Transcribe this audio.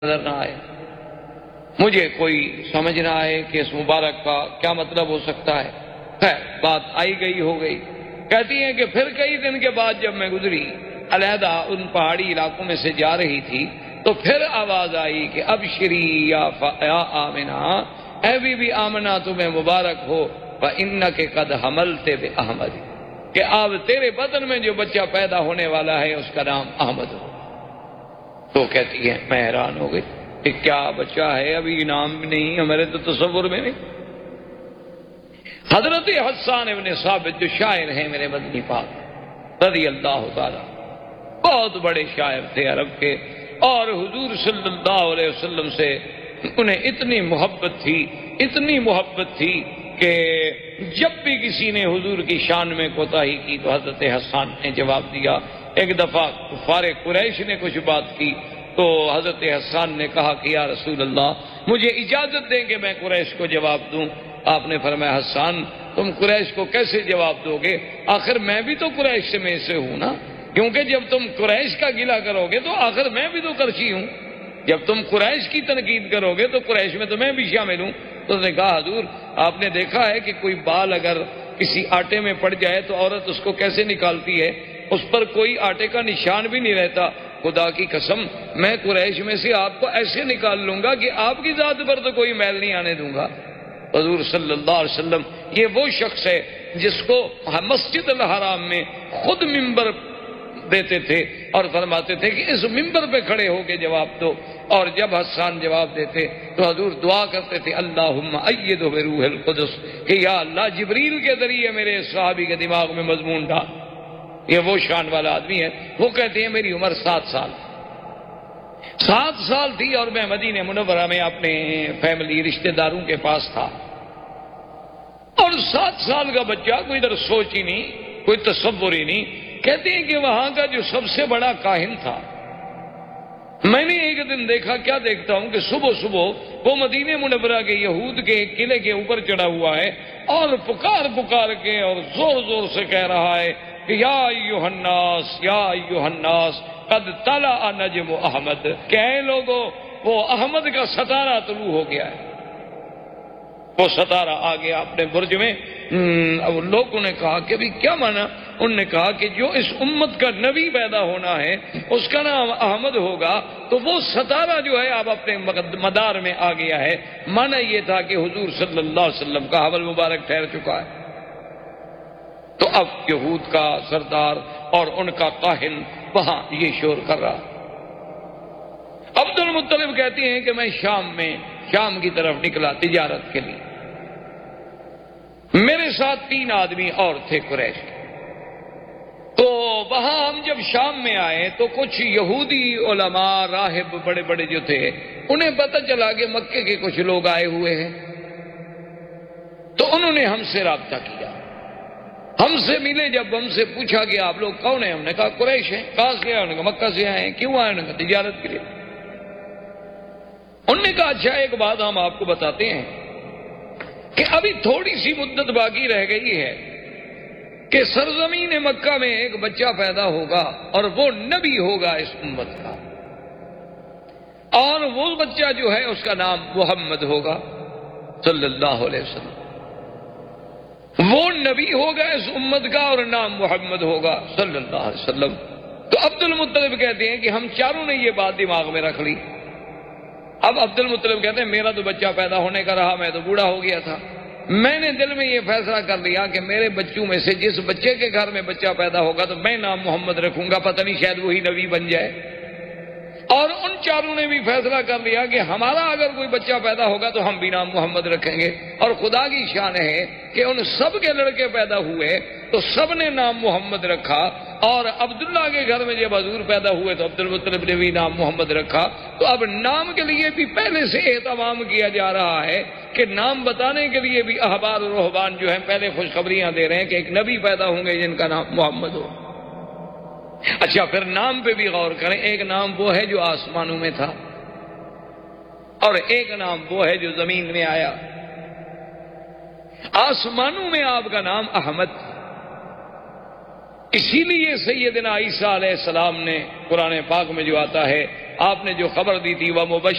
نظر نہ آئے، مجھے کوئی سمجھ نہ آئے کہ اس مبارک کا کیا مطلب ہو سکتا ہے۔ خیر بات آئی گئی ہو گئی۔ کہتی ہیں کہ پھر کئی دن کے بعد جب میں گزری، علیحدہ ان پہاڑی علاقوں میں سے جا رہی تھی، تو پھر آواز آئی کہ ابشری یا آمنہ، اے بی بی آمنہ تمہیں مبارک ہو، فإنک قد حملت بأحمد، کہ اب تیرے بدن میں جو بچہ پیدا ہونے والا ہے اس کا نام احمد ہو۔ تو کہتی ہے میں حیران ہو گئی کہ کیا بچہ ہے، ابھی نام بھی نہیں، ہمارے تو تصور میں نہیں۔ حضرت حسان ابن ثابت جو شاعر ہیں میرے مدنی پاک رضی اللہ تعالی، بہت بڑے شاعر تھے عرب کے، اور حضور صلی اللہ علیہ وسلم سے انہیں اتنی محبت تھی کہ جب بھی کسی نے حضور کی شان میں کوتاہی کی تو حضرت حسان نے جواب دیا۔ ایک دفعہ کفار قریش نے کچھ بات کی تو حضرت حسان نے کہا کہ یا رسول اللہ مجھے اجازت دیں کہ میں قریش کو جواب دوں۔ آپ نے فرمایا حسان تم قریش کو کیسے جواب دو گے، آخر میں بھی تو قریش میں سے ہوں نا، کیونکہ جب تم قریش کا گلہ کرو گے تو آخر میں بھی تو کرچی ہوں، جب تم قریش کی تنقید کرو گے تو قریش میں تو میں بھی شامل ہوں۔ تو اس نے کہا حضور آپ نے دیکھا ہے کہ کوئی بال اگر کسی آٹے میں پڑ جائے تو عورت اس کو کیسے نکالتی ہے، اس پر کوئی آٹے کا نشان بھی نہیں رہتا۔ خدا کی قسم میں قریش میں سے آپ کو ایسے نکال لوں گا کہ آپ کی ذات پر تو کوئی میل نہیں آنے دوں گا۔ حضور صلی اللہ علیہ وسلم یہ وہ شخص ہے جس کو مسجد الحرام میں خود ممبر دیتے تھے اور فرماتے تھے کہ اس ممبر پہ کھڑے ہو کے جواب دو، اور جب حسان جواب دیتے تو حضور دعا کرتے تھے اللہم ایدہ بروح القدس، کہ یا اللہ جبریل کے ذریعے میرے صحابی کے دماغ میں مضمون ڈال۔ یہ وہ شان والا آدمی ہے۔ وہ کہتے ہیں میری عمر 7 سال تھی اور میں مدینہ منورہ میں اپنے فیملی رشتہ داروں کے پاس تھا، اور 7 سال کا بچہ کوئی ادھر سوچ ہی نہیں، کوئی تصور ہی نہیں۔ کہتے ہیں کہ وہاں کا جو سب سے بڑا کاہن تھا، میں نے ایک دن دیکھا، کیا دیکھتا ہوں کہ صبح وہ مدینہ منورہ کے یہود کے قلعے کے اوپر چڑھا ہوا ہے اور پکار کے اور زور سے کہہ رہا ہے کہ یا ایھا الناس قد طلع نجم احمد، کہ اے لوگوں وہ احمد کا ستارہ طلوع ہو گیا ہے۔ وہ ستارہ آ گیا اپنے برج میں۔ لوگوں نے کہا کہ ابھی کیا مانا؟ انہوں نے کہا کہ جو اس امت کا نبی پیدا ہونا ہے اس کا نام احمد ہوگا، تو وہ ستارہ جو ہے اب اپنے مدار میں آ گیا ہے۔ مانا یہ تھا کہ حضور صلی اللہ علیہ وسلم کا حمل مبارک ٹھہر چکا ہے۔ تو اب یہود کا سردار اور ان کا کاہن وہاں یہ شور کر رہا۔ عبد المطلب کہتے ہیں کہ میں شام کی طرف نکلا تجارت کے لیے، میرے ساتھ 3 آدمی اور تھے قریش کے۔ تو وہاں ہم جب شام میں آئے تو کچھ یہودی علماء راہب بڑے جو تھے انہیں پتہ چلا کہ مکے کے کچھ لوگ آئے ہوئے ہیں، تو انہوں نے ہم سے رابطہ کیا، ہم سے ملے۔ جب ہم سے پوچھا کہ آپ لوگ کون ہیں، ہم نے کہا قریش ہیں۔ کہاں سے آئے؟ انہوں نے کہا مکہ سے آئے ہیں۔ کیوں آئے؟ انہوں نے کہا تجارت کے لیے۔ انہوں نے کہا اچھا ایک بات ہم آپ کو بتاتے ہیں کہ ابھی تھوڑی سی مدت باقی رہ گئی ہے کہ سرزمین مکہ میں ایک بچہ پیدا ہوگا اور وہ نبی ہوگا اس امت کا، اور وہ بچہ جو ہے اس کا نام محمد ہوگا صلی اللہ علیہ وسلم۔ وہ نبی ہوگا اس امت کا اور نام محمد ہوگا صلی اللہ علیہ وسلم۔ تو عبد المطلب کہتے ہیں کہ ہم چاروں نے یہ بات دماغ میں رکھ لی۔ اب عبد المطلب کہتے ہیں میرا تو بچہ پیدا ہونے کا رہا، میں تو بوڑھا ہو گیا تھا، میں نے دل میں یہ فیصلہ کر لیا کہ میرے بچوں میں سے جس بچے کے گھر میں بچہ پیدا ہوگا تو میں نام محمد رکھوں گا، پتہ نہیں شاید وہی نبی بن جائے۔ اور ان چاروں نے بھی فیصلہ کر لیا کہ ہمارا اگر کوئی بچہ پیدا ہوگا تو ہم بھی نام محمد رکھیں گے۔ اور خدا کی شان ہے کہ ان سب کے لڑکے پیدا ہوئے تو سب نے نام محمد رکھا، اور عبداللہ کے گھر میں جب حضور پیدا ہوئے تو عبد المطلب نے بھی نام محمد رکھا۔ تو اب نام کے لیے بھی پہلے سے اہتمام کیا جا رہا ہے کہ نام بتانے کے لیے بھی احبار اور رہبان جو ہیں پہلے خوشخبریاں دے رہے ہیں کہ ایک نبی پیدا ہوں گے جن کا نام محمد ہو۔ اچھا پھر نام پہ بھی غور کریں، ایک نام وہ ہے جو آسمانوں میں تھا اور ایک نام وہ ہے جو زمین میں آیا۔ آسمانوں میں آپ کا نام احمد، اسی لیے سیدنا عیسیٰ علیہ السلام نے قرآن پاک میں جو آتا ہے، آپ نے جو خبر دی تھی وہ